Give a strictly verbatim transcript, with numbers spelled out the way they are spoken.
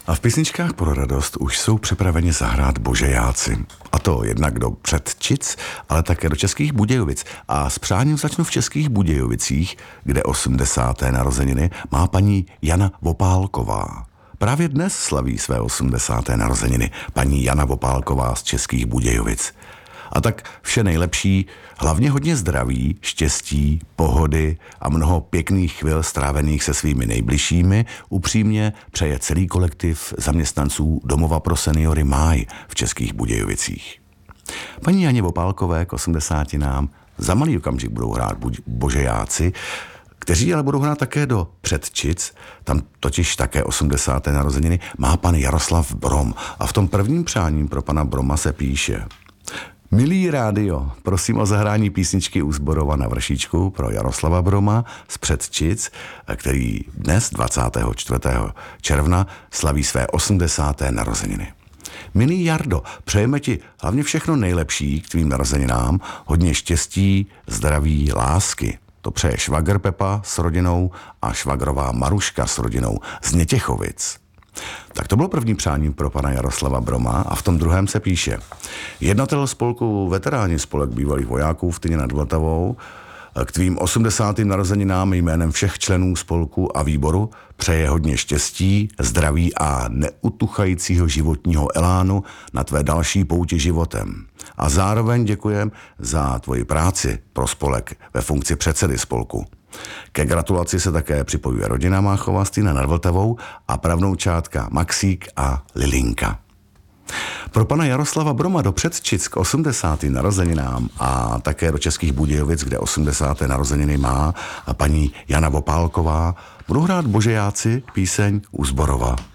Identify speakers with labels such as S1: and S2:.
S1: A v písničkách pro radost už jsou připraveni zahrát božejáci. A to jednak do Předčic, ale také do Českých Budějovic. A s přáním začnu v Českých Budějovicích, kde osmdesáté narozeniny má paní Jana Vopálková. Právě dnes slaví své osmdesáté narozeniny paní Jana Vopálková z Českých Budějovic. A tak vše nejlepší, hlavně hodně zdraví, štěstí, pohody a mnoho pěkných chvil strávených se svými nejbližšími upřímně přeje celý kolektiv zaměstnanců Domova pro seniory Máj v Českých Budějovicích. Paní Janě Vopálkové k osmdesátinám za malý okamžik budou hrát božejáci, kteří ale budou hrát také do Předčic, tam totiž také osmdesáté narozeniny má pan Jaroslav Brom. A v tom prvním přáním pro pana Broma se píše: Milý rádio, prosím o zahrání písničky u Zborova na Vršíčku pro Jaroslava Broma z Předčic, který dnes dvacátého čtvrtého června slaví své osmdesáté narozeniny. Milý Jardo, přejeme ti hlavně všechno nejlepší k tvým narozeninám, hodně štěstí, zdraví, lásky. To přeje švagr Pepa s rodinou a švagrová Maruška s rodinou z Nětěchovic. Tak to bylo první přání pro pana Jaroslava Broma a v tom druhém se píše: Jednatel spolku Veteráni spolek bývalých vojáků v Tyně nad Vltavou k tvým osmdesátým narozeninám jménem všech členů spolku a výboru přeje hodně štěstí, zdraví a neutuchajícího životního elánu na tvé další pouti životem. A zároveň děkujem za tvoji práci pro spolek ve funkci předsedy spolku. Ke gratulaci se také připojuje rodina Máchová z Týna nad Vltavou a pravnoučátka Maxík a Lilinka. Pro pana Jaroslava Broma do Předčic k osmdesátým narozeninám a také do Českých Budějovic, kde osmdesáté narozeniny má a paní Jana Vopálková, budou hrát božejáci píseň u Zborova.